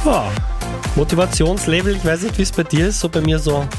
Ja, Motivationslevel, ich weiß nicht, wie es bei dir ist, so bei mir so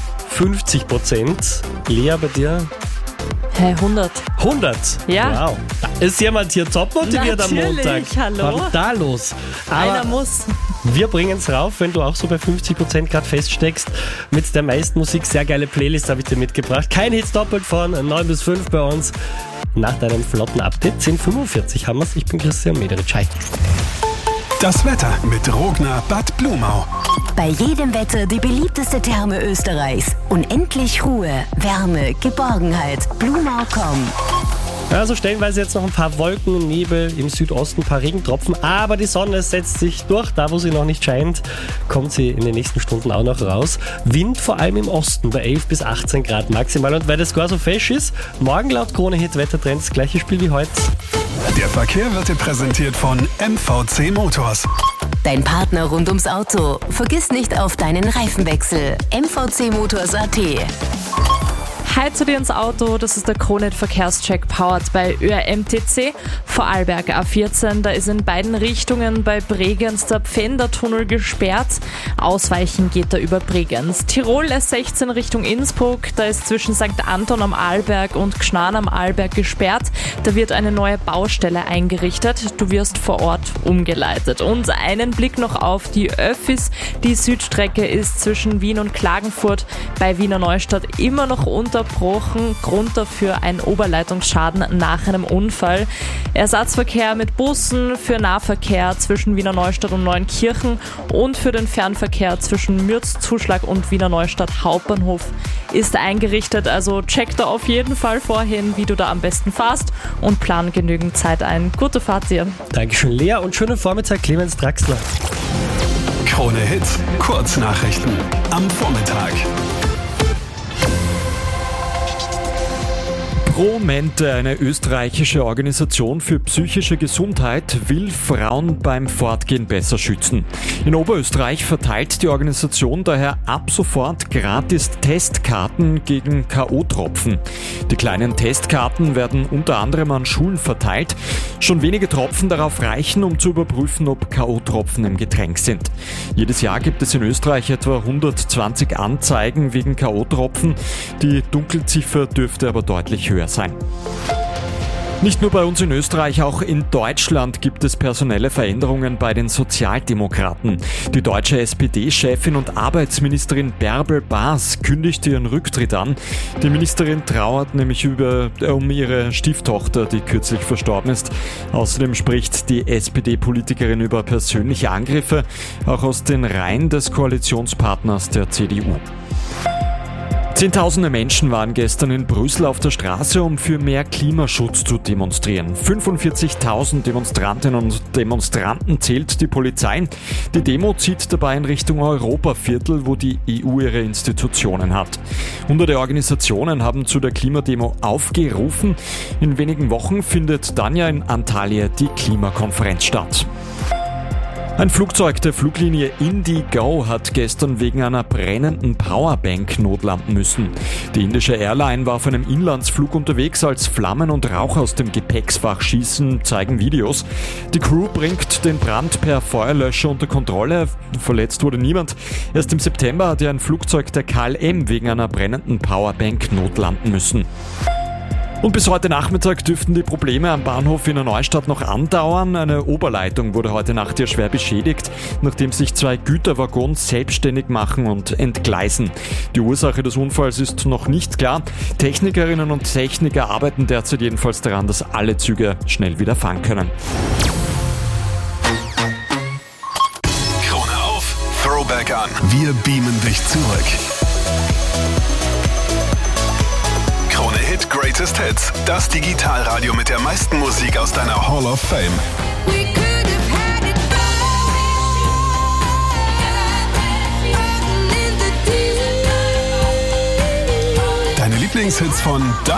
50%. Lea, bei dir? 100. 100? Ja. Wow. Ist jemand hier top motiviert am Montag? Natürlich, hallo. Was ist da los? Einer muss. Wir bringen es rauf, wenn du auch so bei 50% gerade feststeckst. Mit der meisten Musik, sehr geile Playlist habe ich dir mitgebracht. Kein Hits doppelt von 9 bis 5 bei uns. Nach deinem flotten Update, 10:45 haben wir's. Ich bin Christian Mederitsch. Hi. Das Wetter mit Rogner Bad Blumau. Bei jedem Wetter die beliebteste Therme Österreichs. Unendlich Ruhe, Wärme, Geborgenheit. Blumau.com. Also stellenweise jetzt noch ein paar Wolken, Nebel, im Südosten ein paar Regentropfen, aber die Sonne setzt sich durch. Da, wo sie noch nicht scheint, kommt sie in den nächsten Stunden auch noch raus. Wind vor allem im Osten bei 11 bis 18 Grad maximal. Und weil das gar so fesch ist, morgen laut Krone-Hit Wettertrends, gleiches Spiel wie heute. Der Verkehr wird dir präsentiert von MVC Motors. Dein Partner rund ums Auto. Vergiss nicht auf deinen Reifenwechsel. MVC-Motors.at. Hi zu dir ins Auto, das ist der Krone-Hit Verkehrscheck powered bei ÖRMTC. Vorarlberg A14, da ist in beiden Richtungen bei Bregenz der Pfändertunnel gesperrt. Ausweichen geht da über Bregenz. Tirol S16 Richtung Innsbruck, da ist zwischen St. Anton am Arlberg und Gnarn am Arlberg gesperrt. Da wird eine neue Baustelle eingerichtet. Du wirst vor Ort umgeleitet. Und einen Blick noch auf die Öffis. Die Südstrecke ist zwischen Wien und Klagenfurt bei Wiener Neustadt immer noch unterbrochen. Grund dafür ein Oberleitungsschaden nach einem Unfall. Ersatzverkehr mit Bussen für Nahverkehr zwischen Wiener Neustadt und Neunkirchen und für den Fernverkehr zwischen Mürz-Zuschlag und Wiener Neustadt Hauptbahnhof ist eingerichtet. Also check da auf jeden Fall vorhin, wie du da am besten fährst und plan genügend Zeit ein. Gute Fahrt dir. Dankeschön, Lea, und schönen Vormittag, Clemens Draxler. Krone Hits, Kurznachrichten am Vormittag. Promente, eine österreichische Organisation für psychische Gesundheit, will Frauen beim Fortgehen besser schützen. In Oberösterreich verteilt die Organisation daher ab sofort gratis Testkarten gegen K.O.-Tropfen. Die kleinen Testkarten werden unter anderem an Schulen verteilt. Schon wenige Tropfen darauf reichen, um zu überprüfen, ob K.O.-Tropfen im Getränk sind. Jedes Jahr gibt es in Österreich etwa 120 Anzeigen wegen K.O.-Tropfen. Die Dunkelziffer dürfte aber deutlich höher sein. Nicht nur bei uns in Österreich, auch in Deutschland gibt es personelle Veränderungen bei den Sozialdemokraten. Die deutsche SPD-Chefin und Arbeitsministerin Bärbel Baas kündigte ihren Rücktritt an. Die Ministerin trauert nämlich um ihre Stieftochter, die kürzlich verstorben ist. Außerdem spricht die SPD-Politikerin über persönliche Angriffe, auch aus den Reihen des Koalitionspartners der CDU. Zehntausende Menschen waren gestern in Brüssel auf der Straße, um für mehr Klimaschutz zu demonstrieren. 45.000 Demonstrantinnen und Demonstranten zählt die Polizei. Die Demo zieht dabei in Richtung Europaviertel, wo die EU ihre Institutionen hat. Hunderte Organisationen haben zu der Klimademo aufgerufen. In wenigen Wochen findet dann ja in Antalya die Klimakonferenz statt. Ein Flugzeug der Fluglinie IndiGo hat gestern wegen einer brennenden Powerbank notlanden müssen. Die indische Airline war auf einem Inlandsflug unterwegs, als Flammen und Rauch aus dem Gepäcksfach schießen, zeigen Videos. Die Crew bringt den Brand per Feuerlöscher unter Kontrolle. Verletzt wurde niemand. Erst im September hat ja ein Flugzeug der KLM wegen einer brennenden Powerbank notlanden müssen. Und bis heute Nachmittag dürften die Probleme am Bahnhof Wiener Neustadt noch andauern. Eine Oberleitung wurde heute Nacht ja schwer beschädigt, nachdem sich 2 Güterwaggons selbstständig machen und entgleisen. Die Ursache des Unfalls ist noch nicht klar. Technikerinnen und Techniker arbeiten derzeit jedenfalls daran, dass alle Züge schnell wieder fahren können. Krone auf, Throwback an. Wir beamen dich zurück. Krone Hit Greatest Hits, das Digitalradio mit der meisten Musik aus deiner Hall of Fame. Deine Lieblingshits von da